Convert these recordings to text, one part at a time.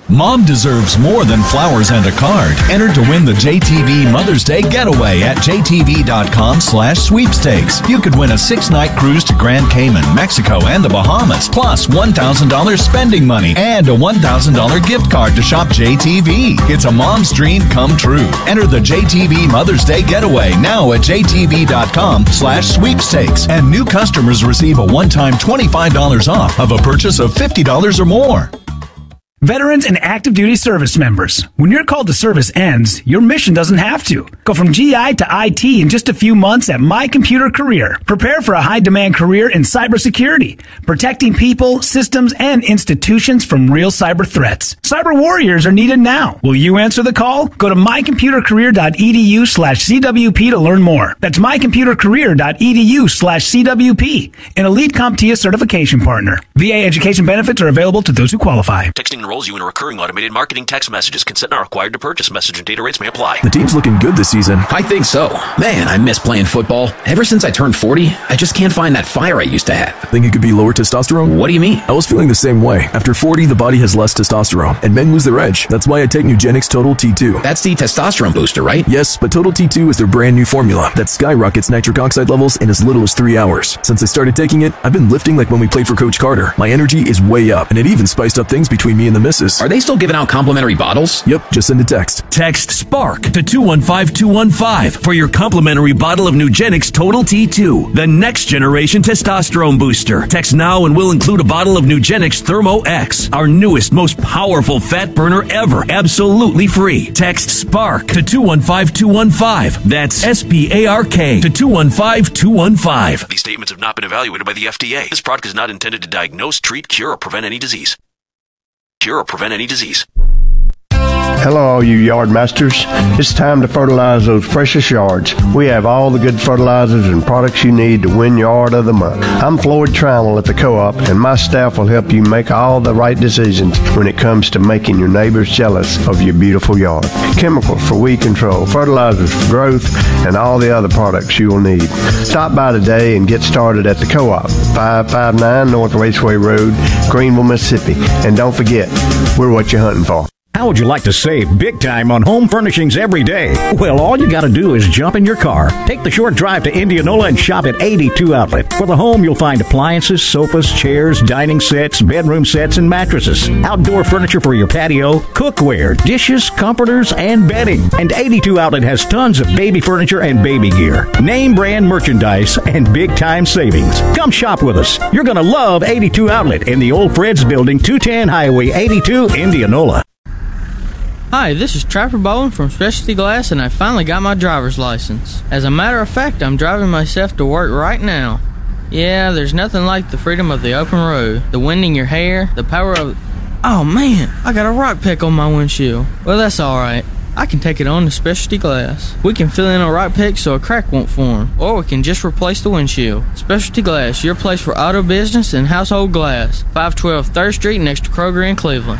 Mom deserves more than flowers and a card. Enter to win the JTV Mother's Day Getaway at jtv.com/sweepstakes. You could win a 6-night cruise to Grand Cayman, Mexico, and the Bahamas, plus $1,000 spending money and a $1,000 gift card to shop JTV. It's a mom's dream come true. Enter the JTV Mother's Day Getaway now at jtv.com/sweepstakes. And new customers receive a one-time $25 off of a purchase of $50 or more. Veterans and active duty service members, when your call to service ends, your mission doesn't have to. Go from GI to IT in just a few months at My Computer Career. Prepare for a high-demand career in cybersecurity, protecting people, systems, and institutions from real cyber threats. Cyber warriors are needed now. Will you answer the call? Go to mycomputercareer.edu/CWP to learn more. That's mycomputercareer.edu/CWP, an elite CompTIA certification partner. VA education benefits are available to those who qualify. Texting enrolls you in a recurring automated marketing text messages. Consent not required to purchase. Message and data rates may apply. The team's looking good this season. I think so. Man, I miss playing football. Ever since I turned 40, I just can't find that fire I used to have. Think it could be lower testosterone? What do you mean? I was feeling the same way. After 40, the body has less testosterone, and men lose their edge. That's why I take Nugenix Total T2. That's the testosterone booster, right? Yes, but Total T2 is their brand new formula that skyrockets nitric oxide levels in as little as 3 hours. Since I started taking it, I've been lifting like when we played for Coach Carter. My energy is way up, and it even spiced up things between me and the missus. Are they still giving out complimentary bottles? Yep, just send a text. Text SPARK to 215-215 for your complimentary bottle of Nugenix Total T2, the next generation testosterone booster. Text now and we'll include a bottle of Nugenix Thermo X, our newest, most powerful fat burner ever, absolutely free. Text SPARK to 215-215. That's SPARK to 215-215. These statements have not been evaluated by the FDA. This product is not intended to diagnose, treat, cure, or prevent any disease. Hello, all you yard masters. It's time to fertilize those precious yards. We have all the good fertilizers and products you need to win Yard of the Month. I'm Floyd Trammell at the Co-op, and my staff will help you make all the right decisions when it comes to making your neighbors jealous of your beautiful yard. Chemicals for weed control, fertilizers for growth, and all the other products you will need. Stop by today and get started at the Co-op, 559 North Raceway Road, Greenville, Mississippi. And don't forget, we're what you're hunting for. How would you like to save big time on home furnishings every day? Well, all you got to do is jump in your car, take the short drive to Indianola, and shop at 82 Outlet. For the home, you'll find appliances, sofas, chairs, dining sets, bedroom sets, and mattresses. Outdoor furniture for your patio, cookware, dishes, comforters, and bedding. And 82 Outlet has tons of baby furniture and baby gear. Name brand merchandise and big time savings. Come shop with us. You're going to love 82 Outlet in the Old Fred's Building, 210 Highway 82, Indianola. Hi, this is Trapper Bowen from Specialty Glass, and I finally got my driver's license. As a matter of fact, I'm driving myself to work right now. Yeah, there's nothing like the freedom of the open road, the wind in your hair, the power of... Oh man, I got a rock peck on my windshield. Well, that's alright. I can take it on to Specialty Glass. We can fill in a rock peck so a crack won't form, or we can just replace the windshield. Specialty Glass, your place for auto business and household glass. 512 3rd Street next to Kroger in Cleveland.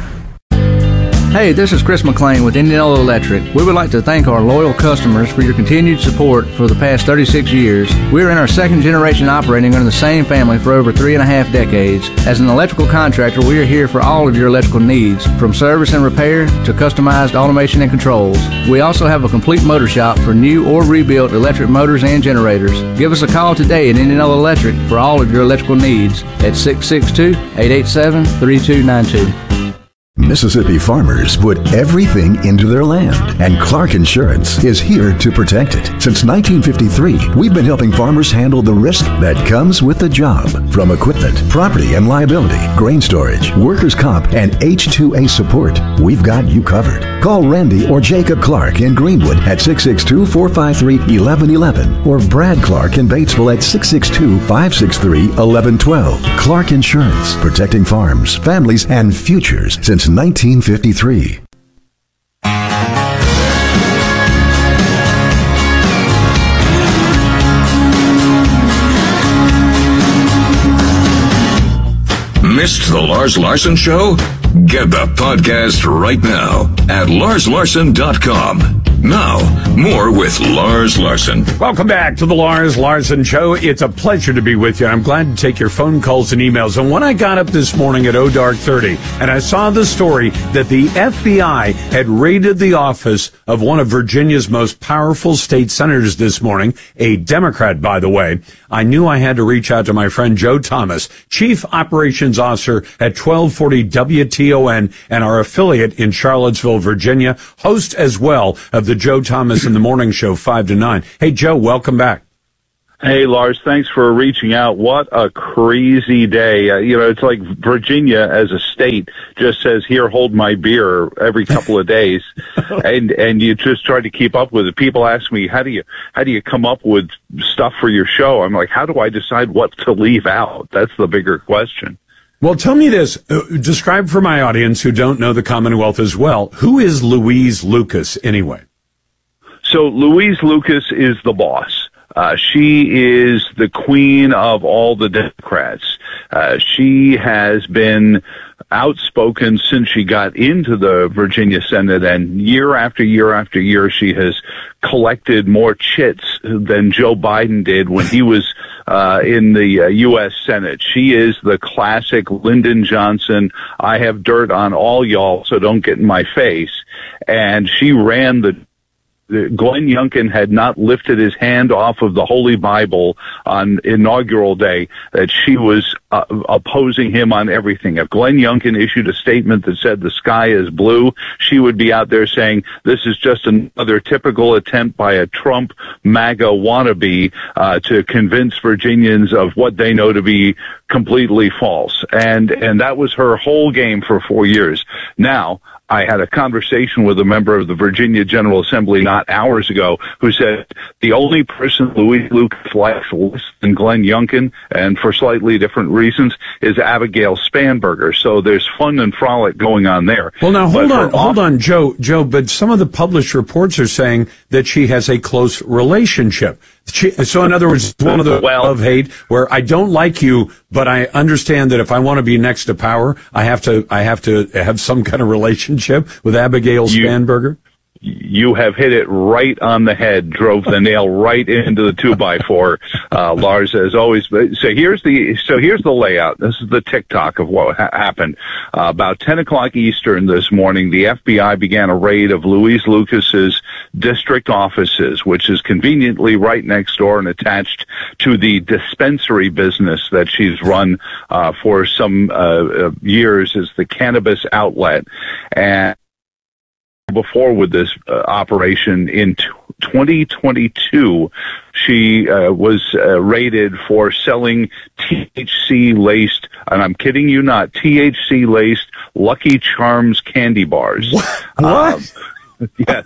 Hey, this is Chris McLean with Indianola Electric. We would like to thank our loyal customers for your continued support for the past 36 years. We're in our second generation operating under the same family for over 3.5 decades. As an electrical contractor, we are here for all of your electrical needs, from service and repair to customized automation and controls. We also have a complete motor shop for new or rebuilt electric motors and generators. Give us a call today at Indianola Electric for all of your electrical needs at 662-887-3292. Mississippi farmers put everything into their land, and Clark Insurance is here to protect it. Since 1953, we've been helping farmers handle the risk that comes with the job. From equipment, property and liability, grain storage, workers' comp, and H2A support, we've got you covered. Call Randy or Jacob Clark in Greenwood at 662-453-1111 or Brad Clark in Batesville at 662-563-1112. Clark Insurance, protecting farms, families, and futures since 1953. Missed the Lars Larson Show? Get the podcast right now at larslarson.com. Now, more with Lars Larson. Welcome back to the Lars Larson Show. It's a pleasure to be with you. I'm glad to take your phone calls and emails. And when I got up this morning at dark 30 and I saw the story that the FBI had raided the office of one of Virginia's most powerful state senators this morning, a Democrat, by the way, I knew I had to reach out to my friend Joe Thomas, Chief Operations Officer at 1240 WTON and our affiliate in Charlottesville, Virginia, host as well of the Joe Thomas in the Morning Show, 5 to 9. Hey, Joe, welcome back. Hey, Lars, thanks for reaching out. What a crazy day. It's like Virginia as a state just says, here, hold my beer every couple of days. and you just try to keep up with it. People ask me, how do you come up with stuff for your show? I'm like, how do I decide what to leave out? That's the bigger question. Well, tell me this. Describe for my audience who don't know the Commonwealth as well. Who is Louise Lucas anyway? So Louise Lucas is the boss. She is the queen of all the Democrats. She has been outspoken since she got into the Virginia Senate, and year after year after year, she has collected more chits than Joe Biden did when he was in the U.S. Senate. She is the classic Lyndon Johnson, I have dirt on all y'all, so don't get in my face. And she ran Glenn Youngkin had not lifted his hand off of the Holy Bible on inaugural day, that she was opposing him on everything. If Glenn Youngkin issued a statement that said the sky is blue, she would be out there saying this is just another typical attempt by a Trump MAGA wannabe to convince Virginians of what they know to be completely false. And that was her whole game for 4 years. Now, I had a conversation with a member of the Virginia General Assembly not hours ago who said the only person Louise Lucas likes less than Glenn Youngkin, and for slightly different reasons, is Abigail Spanberger. So there's fun and frolic going on there. Well, now, hold on, Joe, but some of the published reports are saying that she has a close relationship. So in other words, one of the love-hate where I don't like you, but I understand that if I want to be next to power, I have to have some kind of relationship with Abigail Spanberger. You have hit it right on the head, drove the nail right into the 2x4, Lars, as always. So here's the layout. This is the TikTok of what happened. About 10 o'clock Eastern this morning, the FBI began a raid of Louise Lucas's district offices, which is conveniently right next door and attached to the dispensary business that she's run for some years as the cannabis outlet. And before with this operation in 2022, she was raided for selling THC-laced, and I'm kidding you not, THC-laced Lucky Charms candy bars. What? Yes,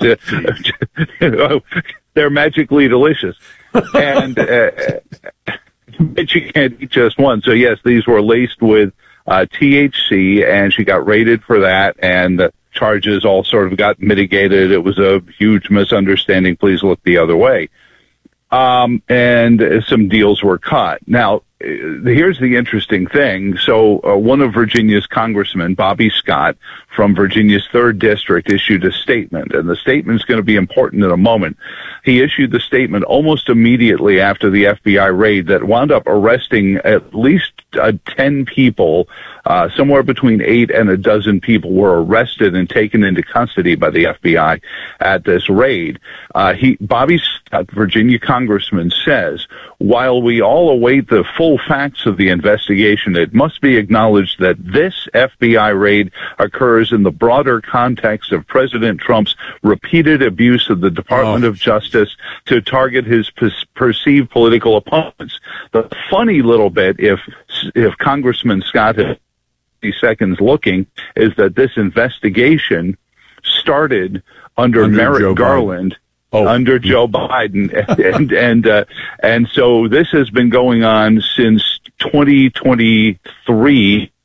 they're magically delicious. And but you can't eat just one. So yes, these were laced with THC, and she got raided for that, and charges all sort of got mitigated. It was a huge misunderstanding. Please look the other way. And some deals were cut. Now, here's the interesting thing. So one of Virginia's congressmen, Bobby Scott, from Virginia's 3rd District, issued a statement, and the statement is going to be important in a moment. He issued the statement almost immediately after the FBI raid that wound up arresting at least 10 people. Somewhere between 8 and a dozen people were arrested and taken into custody by the FBI at this raid. Bobby Scott, Virginia congressman, says, while we all await the full facts of the investigation, it must be acknowledged that this FBI raid occurs in the broader context of President Trump's repeated abuse of the Department of Justice to target his perceived political opponents. The funny little bit, if Congressman Scott had 50 seconds looking, is that this investigation started under Merrick Garland, under Joe Biden, and so this has been going on since 2023,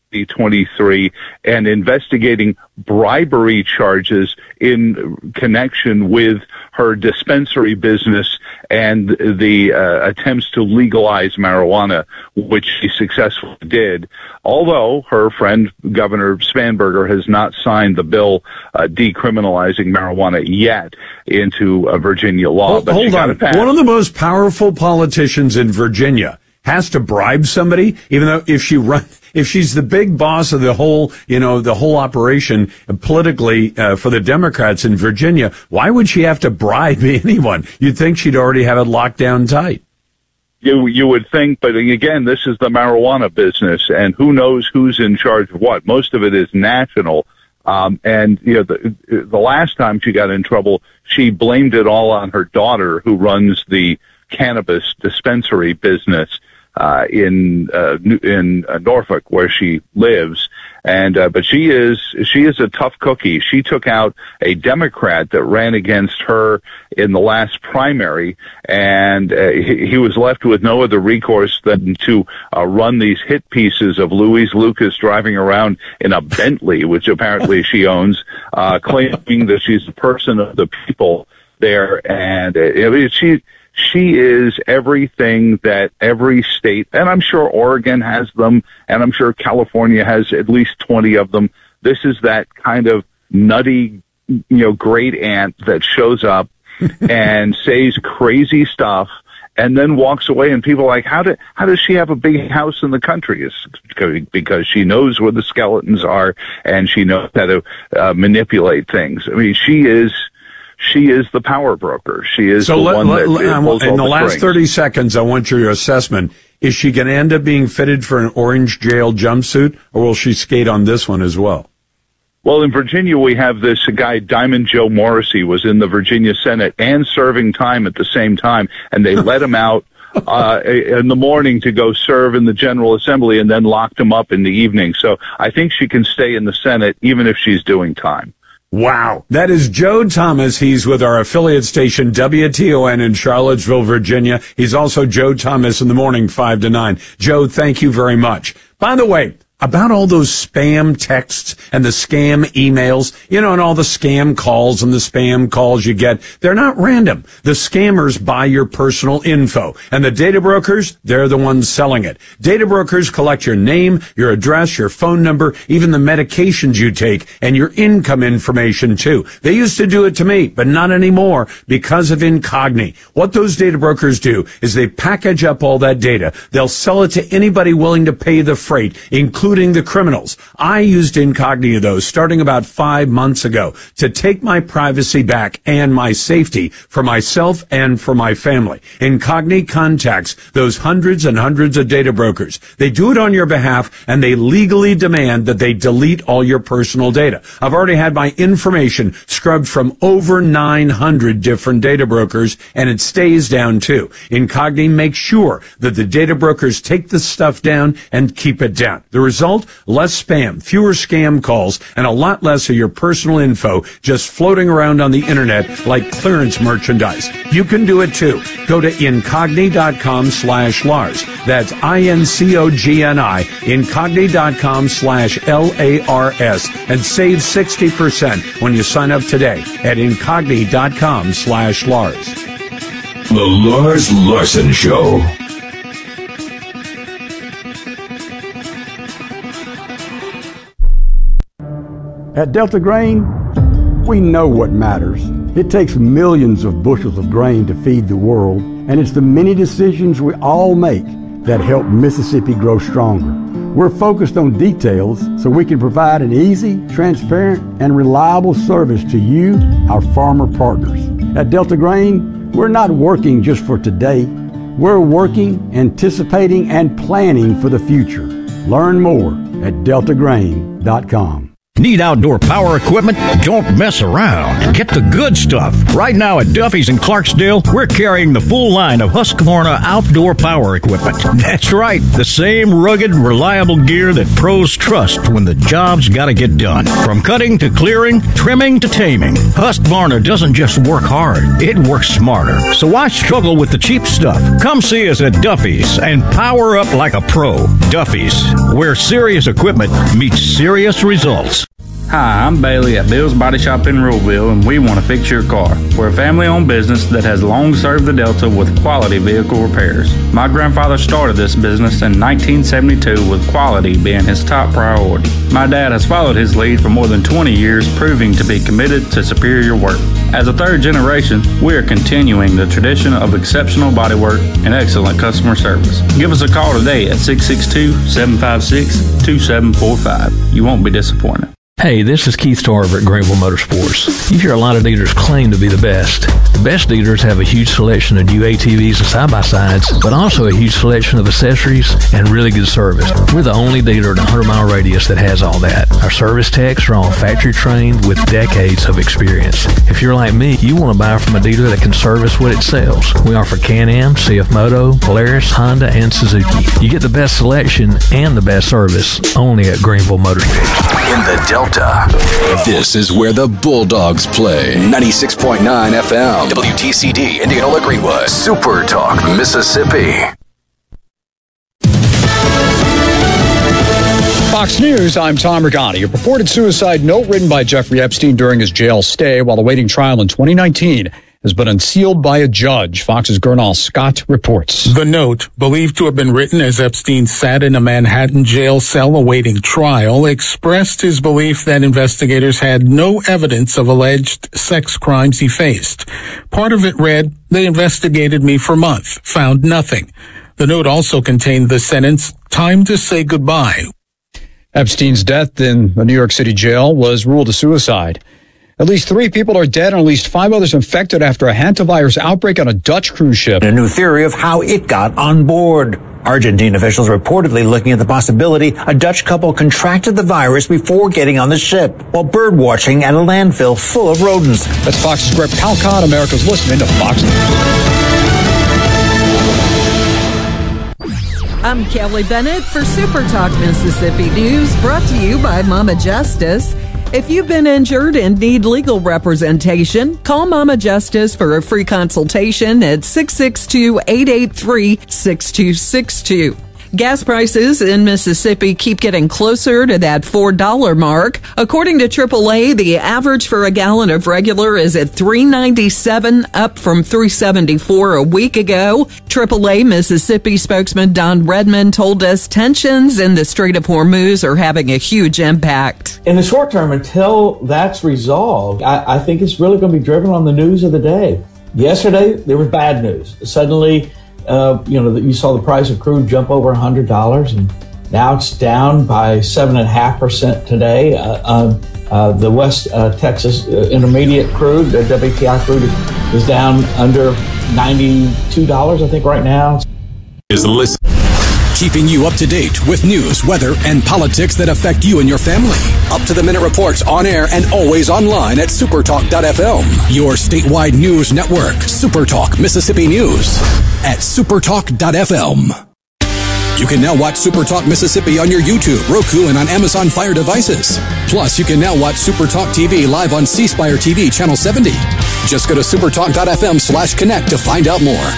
2023 and investigating bribery charges in connection with her dispensary business and the attempts to legalize marijuana, which she successfully did. Although her friend Governor Spanberger has not signed the bill decriminalizing marijuana yet into Virginia law. But hold on. One of the most powerful politicians in Virginia has to bribe somebody, even though if she's the big boss of the whole operation politically for the Democrats in Virginia, why would she have to bribe anyone? You'd think she'd already have it locked down tight. You would think, but again, this is the marijuana business, and who knows who's in charge of what. Most of it is national. And the last time she got in trouble, she blamed it all on her daughter, who runs the cannabis dispensary business in Norfolk, where she lives. And but she is a tough cookie. She took out a Democrat that ran against her in the last primary, and he was left with no other recourse than to run these hit pieces of Louise Lucas driving around in a Bentley, which apparently she owns, claiming that she's a person of the people there. And she is everything that every state, and I'm sure Oregon has them, and I'm sure California has at least 20 of them. This is that kind of nutty, great aunt that shows up and says crazy stuff and then walks away, and people are like, how does she have a big house in the country? It's because she knows where the skeletons are, and she knows how to manipulate things. I mean, she is the power broker. She is the one that pulls in the all last strings. 30 seconds, I want your assessment. Is she going to end up being fitted for an orange jail jumpsuit, or will she skate on this one as well? Well, in Virginia, we have this guy, Diamond Joe Morrissey, was in the Virginia Senate and serving time at the same time, and they let him out in the morning to go serve in the General Assembly and then locked him up in the evening. So I think she can stay in the Senate even if she's doing time. Wow. That is Joe Thomas. He's with our affiliate station, WTON in Charlottesville, Virginia. He's also Joe Thomas in the morning, 5 to 9. Joe, thank you very much. By the way, about all those spam texts and the scam emails, and all the scam calls and the spam calls you get, they're not random. The scammers buy your personal info, and the data brokers, they're the ones selling it. Data brokers collect your name, your address, your phone number, even the medications you take, and your income information too. They used to do it to me, but not anymore because of Incogni. What those data brokers do is they package up all that data. They'll sell it to anybody willing to pay the freight, including the criminals. I used Incogni, though, starting about 5 months ago to take my privacy back and my safety for myself and for my family. Incogni contacts those hundreds and hundreds of data brokers. They do it on your behalf, and they legally demand that they delete all your personal data. I've already had my information scrubbed from over 900 different data brokers, and it stays down, too. Incogni makes sure that the data brokers take the stuff down and keep it down. The result, less spam, fewer scam calls, and a lot less of your personal info just floating around on the internet like clearance merchandise. You can do it too. Go to Incogni.com/Lars. That's INCOGNI, Incogni.com/LARS, and save 60% when you sign up today at Incogni.com/Lars. The Lars Larson Show. At Delta Grain, we know what matters. It takes millions of bushels of grain to feed the world, and it's the many decisions we all make that help Mississippi grow stronger. We're focused on details so we can provide an easy, transparent, and reliable service to you, our farmer partners. At Delta Grain, we're not working just for today. We're working, anticipating, and planning for the future. Learn more at deltagrain.com. Need outdoor power equipment? Don't mess around. Get the good stuff. Right now at Duffy's in Clarksdale, we're carrying the full line of Husqvarna outdoor power equipment. That's right, the same rugged, reliable gear that pros trust when the job's got to get done. From cutting to clearing, trimming to taming, Husqvarna doesn't just work hard, it works smarter. So why struggle with the cheap stuff? Come see us at Duffy's and power up like a pro. Duffy's, where serious equipment meets serious results. Hi, I'm Bailey at Bill's Body Shop in Ruleville, and we want to fix your car. We're a family-owned business that has long served the Delta with quality vehicle repairs. My grandfather started this business in 1972 with quality being his top priority. My dad has followed his lead for more than 20 years, proving to be committed to superior work. As a third generation, we are continuing the tradition of exceptional bodywork and excellent customer service. Give us a call today at 662-756-2745. You won't be disappointed. Hey, this is Keith Tarver at Greenville Motorsports. You hear a lot of dealers claim to be the best. The best dealers have a huge selection of new ATVs and side-by-sides, but also a huge selection of accessories and really good service. We're the only dealer in a 100-mile radius that has all that. Our service techs are all factory trained with decades of experience. If you're like me, you want to buy from a dealer that can service what it sells. We offer Can-Am, CF Moto, Polaris, Honda, and Suzuki. You get the best selection and the best service only at Greenville Motorsports. In the Delta, this is where the Bulldogs play. 96.9 FM, WTCD, Indianola Greenwood, Super Talk, Mississippi. Fox News, I'm Tom Regani. A purported suicide note written by Jeffrey Epstein during his jail stay while awaiting trial in 2019 has been unsealed by a judge. Fox's Gernal Scott reports. The note, believed to have been written as Epstein sat in a Manhattan jail cell awaiting trial, expressed his belief that investigators had no evidence of alleged sex crimes he faced. Part of it read, "They investigated me for months, found nothing." The note also contained the sentence, "Time to say goodbye." Epstein's death in a New York City jail was ruled a suicide. At least 3 people are dead and at least 5 others infected after a hantavirus outbreak on a Dutch cruise ship. A new theory of how it got on board. Argentine officials reportedly looking at the possibility a Dutch couple contracted the virus before getting on the ship while bird watching at a landfill full of rodents. That's Fox's Greg Palcott. America's listening to Fox News. I'm Kelly Bennett for Super Talk Mississippi News, brought to you by Mama Justice. If you've been injured and need legal representation, call Mama Justice for a free consultation at 662-883-6262. Gas prices in Mississippi keep getting closer to that $4 mark. According to AAA, the average for a gallon of regular is at $3.97, up from $3.74 a week ago. AAA Mississippi spokesman Don Redmond told us tensions in the Strait of Hormuz are having a huge impact. In the short term, until that's resolved, I think it's really going to be driven on the news of the day. Yesterday, there was bad news. Suddenly, you saw the price of crude jump over $100, and now it's down by 7.5% today. The West Texas Intermediate crude, the WTI crude, is down under $92, I think, right now. Is listen. Keeping you up to date with news, weather, and politics that affect you and your family. Up-to-the-minute reports on air and always online at supertalk.fm. Your statewide news network, Supertalk Mississippi News at supertalk.fm. You can now watch Supertalk Mississippi on your YouTube, Roku, and on Amazon Fire devices. Plus, you can now watch Supertalk TV live on C Spire TV Channel 70. Just go to supertalk.fm/connect to find out more.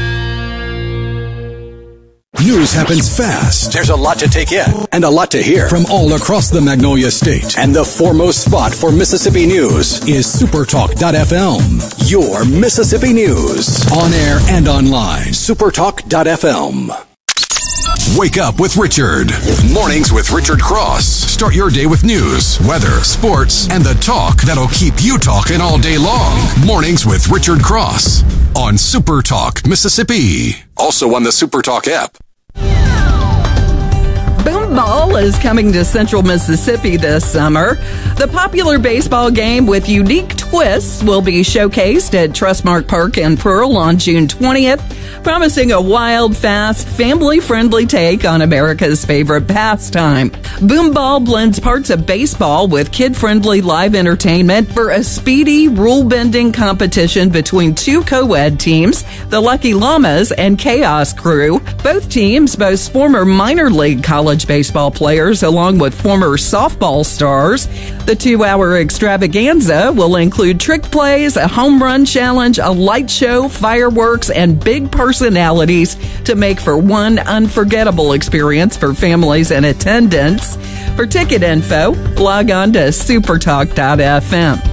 News happens fast. There's a lot to take in and a lot to hear from all across the Magnolia State. And the foremost spot for Mississippi news is supertalk.fm. Your Mississippi news. On air and online. Supertalk.fm. Wake up with Richard. Mornings with Richard Cross. Start your day with news, weather, sports, and the talk that'll keep you talking all day long. Mornings with Richard Cross on Supertalk Mississippi. Also on the Supertalk app. Boom Boom Ball is coming to Central Mississippi this summer. The popular baseball game with unique twists will be showcased at Trustmark Park in Pearl on June 20th, promising a wild, fast, family-friendly take on America's favorite pastime. Boom Ball blends parts of baseball with kid-friendly live entertainment for a speedy, rule-bending competition between two co-ed teams, the Lucky Llamas and Chaos Crew. Both teams boast former minor league college baseball players along with former softball stars. The 2-hour extravaganza will include trick plays, a home run challenge, a light show, fireworks, and big personalities to make for one unforgettable experience for families in attendance. For ticket info, log on to supertalk.fm.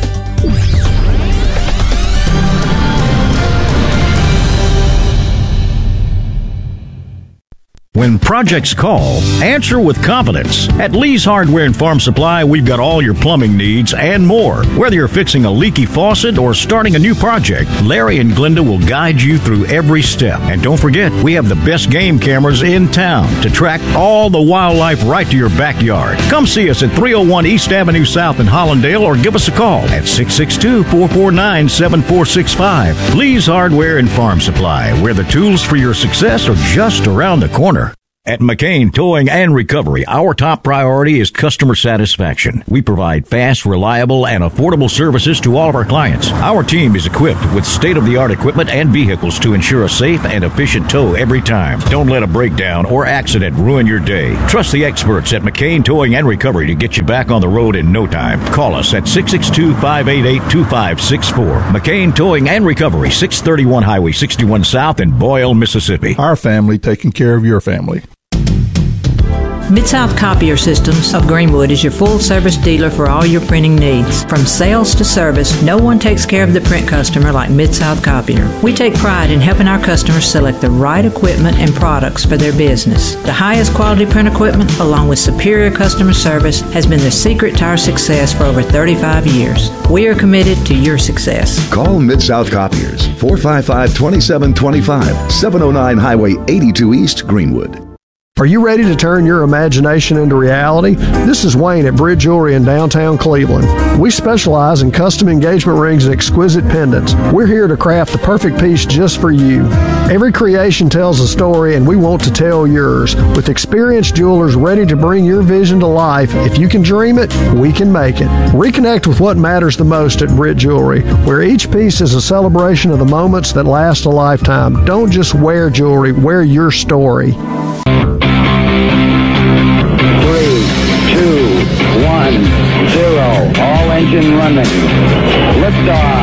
When projects call, answer with confidence. At Lee's Hardware and Farm Supply, we've got all your plumbing needs and more. Whether you're fixing a leaky faucet or starting a new project, Larry and Glenda will guide you through every step. And don't forget, we have the best game cameras in town to track all the wildlife right to your backyard. Come see us at 301 East Avenue South in Hollandale or give us a call at 662-449-7465. Lee's Hardware and Farm Supply, where the tools for your success are just around the corner. At McCain Towing and Recovery, our top priority is customer satisfaction. We provide fast, reliable, and affordable services to all of our clients. Our team is equipped with state-of-the-art equipment and vehicles to ensure a safe and efficient tow every time. Don't let a breakdown or accident ruin your day. Trust the experts at McCain Towing and Recovery to get you back on the road in no time. Call us at 662-588-2564. McCain Towing and Recovery, 631 Highway 61 South in Boyle, Mississippi. Our family taking care of your family. Mid-South Copier Systems of Greenwood is your full-service dealer for all your printing needs. From sales to service, no one takes care of the print customer like Mid-South Copier. We take pride in helping our customers select the right equipment and products for their business. The highest quality print equipment, along with superior customer service, has been the secret to our success for over 35 years. We are committed to your success. Call Mid-South Copiers, 455-2725, 709 Highway 82 East, Greenwood. Are you ready to turn your imagination into reality? This is Wayne at Bridge Jewelry in downtown Cleveland. We specialize in custom engagement rings and exquisite pendants. We're here to craft the perfect piece just for you. Every creation tells a story, and we want to tell yours. With experienced jewelers ready to bring your vision to life, if you can dream it, we can make it. Reconnect with what matters the most at Bridge Jewelry, where each piece is a celebration of the moments that last a lifetime. Don't just wear jewelry, wear your story. 3, 2, 1, 0. All engine running. Liftoff.